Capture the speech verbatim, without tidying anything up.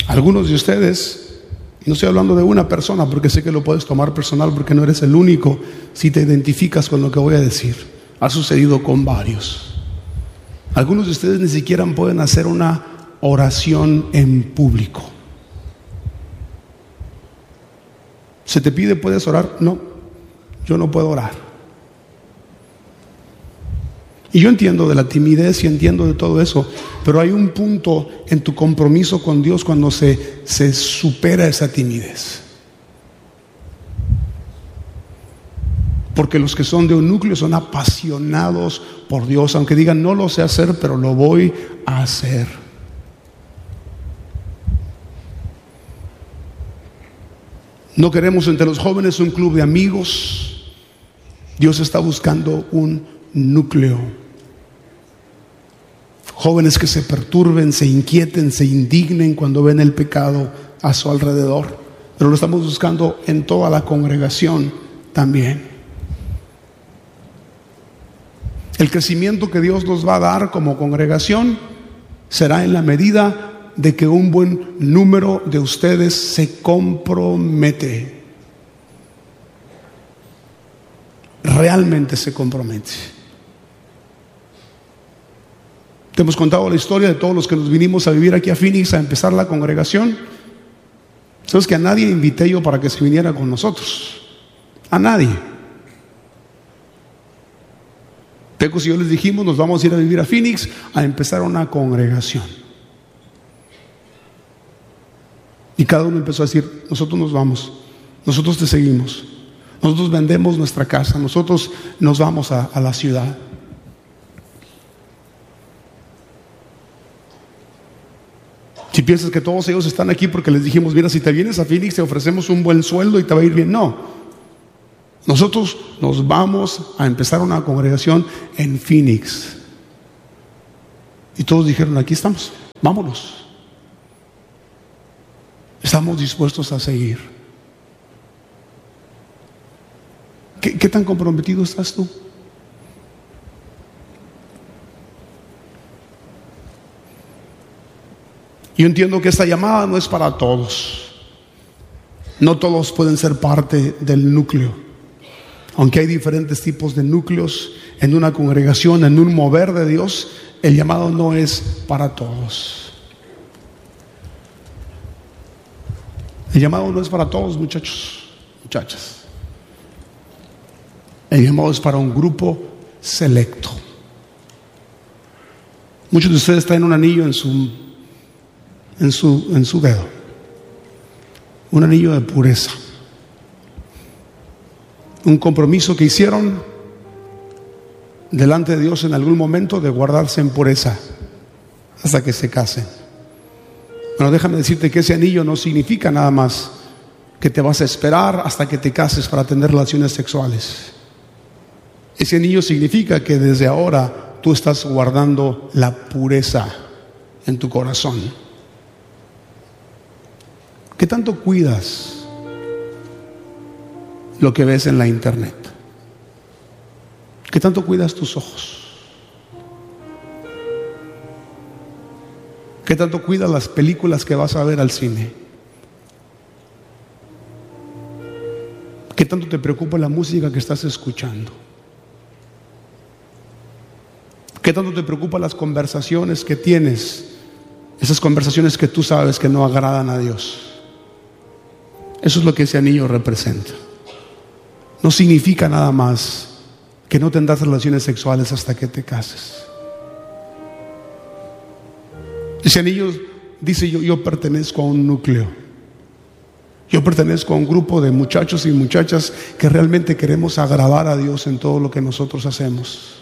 Algunos de ustedes, y no estoy hablando de una persona porque sé que lo puedes tomar personal porque no eres el único, si te identificas con lo que voy a decir, ha sucedido con varios. Algunos de ustedes ni siquiera pueden hacer una oración en público. ¿Se te pide, puedes orar? No, yo no puedo orar. Y yo entiendo de la timidez y entiendo de todo eso, pero hay un punto en tu compromiso con Dios cuando se, se supera esa timidez. Porque los que son de un núcleo son apasionados por Dios, aunque digan no lo sé hacer, pero lo voy a hacer. No queremos entre los jóvenes un club de amigos. Dios está buscando un núcleo. Jóvenes que se perturben, se inquieten, se indignen cuando ven el pecado a su alrededor. Pero lo estamos buscando en toda la congregación también. El crecimiento que Dios nos va a dar como congregación será en la medida de que un buen número de ustedes se compromete. Realmente se compromete. Te hemos contado la historia de todos los que nos vinimos a vivir aquí a Phoenix a empezar la congregación. Sabes que a nadie invité yo para que se viniera con nosotros. A nadie. Pecos y yo les dijimos, nos vamos a ir a vivir a Phoenix a empezar una congregación. Y cada uno empezó a decir, nosotros nos vamos, nosotros te seguimos, nosotros vendemos nuestra casa, nosotros nos vamos a, a la ciudad. Si piensas que todos ellos están aquí porque les dijimos, mira, si te vienes a Phoenix te ofrecemos un buen sueldo y te va a ir bien. No, nosotros nos vamos a empezar una congregación en Phoenix. Y todos dijeron, aquí estamos, vámonos. Estamos dispuestos a seguir. ¿Qué, qué tan comprometido estás tú? Yo entiendo que esta llamada no es para todos. No todos pueden ser parte del núcleo. Aunque hay diferentes tipos de núcleos en una congregación, en un mover de Dios, el llamado no es para todos. El llamado no es para todos, muchachos, muchachas. El llamado es para un grupo selecto. Muchos de ustedes traen un anillo en su, en su, en su dedo. Un anillo de pureza. Un compromiso que hicieron delante de Dios en algún momento de guardarse en pureza hasta que se casen. Pero déjame decirte que ese anillo no significa nada más que te vas a esperar hasta que te cases para tener relaciones sexuales. Ese anillo significa que desde ahora tú estás guardando la pureza en tu corazón. ¿Qué tanto cuidas lo que ves en la internet? ¿Qué tanto cuidas tus ojos? ¿Qué tanto cuidas las películas que vas a ver al cine? ¿Qué tanto te preocupa la música que estás escuchando? ¿Qué tanto te preocupan las conversaciones que tienes? Esas conversaciones que tú sabes que no agradan a Dios. Eso es lo que ese anillo representa. No significa nada más que no tendrás relaciones sexuales hasta que te cases. Ese anillo dice yo, yo pertenezco a un núcleo. Yo pertenezco a un grupo de muchachos y muchachas que realmente queremos agradar a Dios en todo lo que nosotros hacemos.